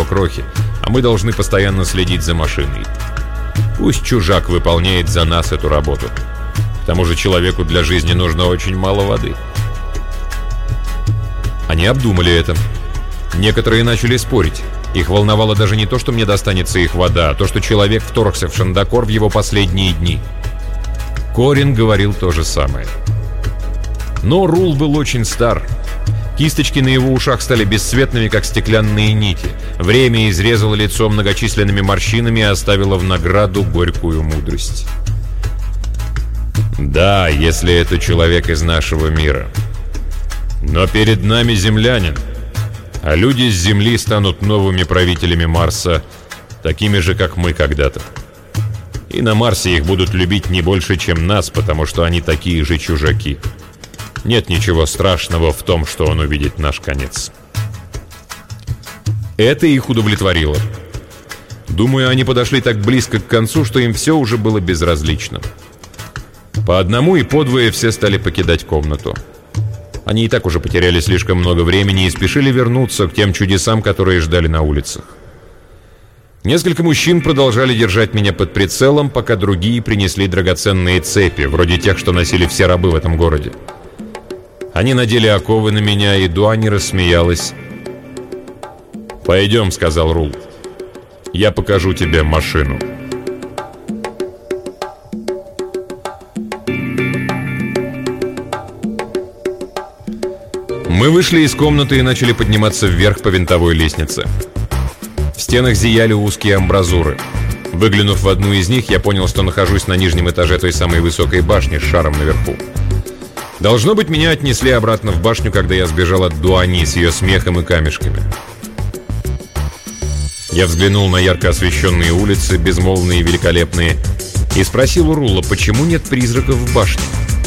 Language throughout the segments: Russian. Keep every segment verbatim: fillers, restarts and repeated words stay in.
его крохи, а мы должны постоянно следить за машиной. Пусть чужак выполняет за нас эту работу. К тому же человеку для жизни нужно очень мало воды. Они обдумали это. Некоторые начали спорить. Их волновало даже не то, что мне достанется их вода, а то, что человек вторгся в Шандакор в его последние дни. Корин говорил то же самое. Но Рул был очень стар. Кисточки на его ушах стали бесцветными, как стеклянные нити. Время изрезало лицо многочисленными морщинами и оставило в награду горькую мудрость. Да, если это человек из нашего мира. Но перед нами землянин. А люди с Земли станут новыми правителями Марса, такими же, как мы когда-то. И на Марсе их будут любить не больше, чем нас, потому что они такие же чужаки. Нет ничего страшного в том, что он увидит наш конец. Это их удовлетворило. Думаю, они подошли так близко к концу, что им все уже было безразлично. По одному и по двое все стали покидать комнату. Они и так уже потеряли слишком много времени и спешили вернуться к тем чудесам, которые ждали на улицах. Несколько мужчин продолжали держать меня под прицелом, пока другие принесли драгоценные цепи, вроде тех, что носили все рабы в этом городе. Они надели оковы на меня, и Дуани рассмеялась. «Пойдем», — сказал Рул. «Я покажу тебе машину». Мы вышли из комнаты и начали подниматься вверх по винтовой лестнице. В стенах зияли узкие амбразуры. Выглянув в одну из них, я понял, что нахожусь на нижнем этаже той самой высокой башни с шаром наверху. Должно быть, меня отнесли обратно в башню, когда я сбежал от Дуани с ее смехом и камешками. Я взглянул на ярко освещенные улицы, безмолвные и великолепные, и спросил у Рула, почему нет призраков в башне.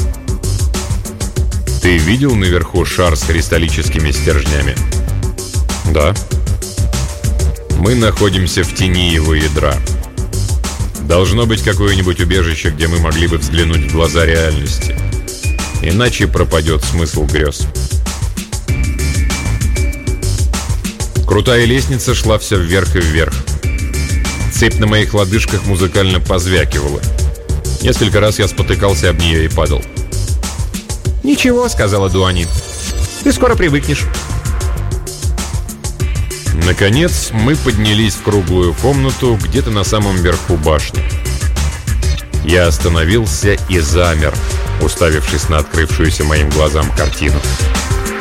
«Ты видел наверху шар с кристаллическими стержнями?» «Да». «Мы находимся в тени его ядра. Должно быть какое-нибудь убежище, где мы могли бы взглянуть в глаза реальности. Иначе пропадет смысл грез». Крутая лестница шла все вверх и вверх. Цепь на моих лодыжках музыкально позвякивала. Несколько раз я спотыкался об нее и падал. «Ничего», — сказала Дуани. «Ты скоро привыкнешь». Наконец, мы поднялись в круглую комнату где-то на самом верху башни. Я остановился и замер, уставившись на открывшуюся моим глазам картину.